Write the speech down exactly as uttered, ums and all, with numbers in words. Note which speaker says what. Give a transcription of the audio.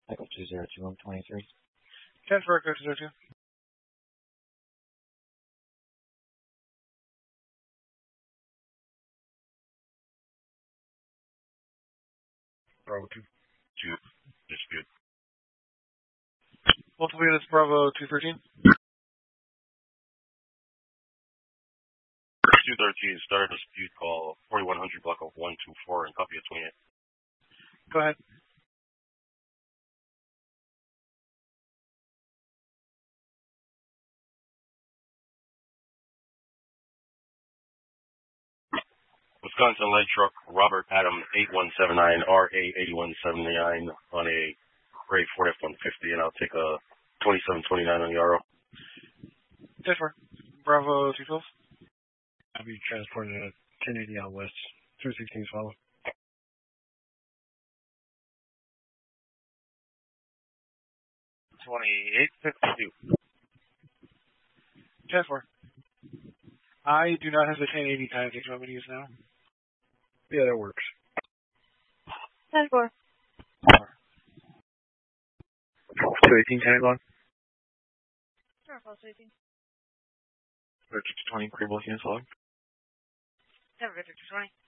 Speaker 1: Echo two zero two one twenty-three.
Speaker 2: ten four, Echo two zero two.
Speaker 3: Bravo two. Two. Dispute.
Speaker 2: Multiple units, Bravo two thirteen.
Speaker 3: two thirteen, start a dispute call forty-one hundred block of one two four and copy of twenty-eight.
Speaker 2: Go ahead.
Speaker 3: Wisconsin light truck Robert Adam eight one seven nine R A eighty-one seventy-nine on a gray Ford F one fifty, and I'll take a twenty-seven twenty-nine on the R O.
Speaker 2: ten four. Bravo two twelve.
Speaker 4: I'll be transported at ten eighty out west. two sixteen follow.
Speaker 5: twenty-eight fifty-two.
Speaker 2: ten four. I do not have the ten eighty time. Do you want me to use now?
Speaker 4: Yeah, that works.
Speaker 6: ten four.
Speaker 5: two eighteen, ten one.
Speaker 6: Sure, false eighteen.
Speaker 5: Victor two twenty, pre-both units log.
Speaker 6: Ten Victor two twenty.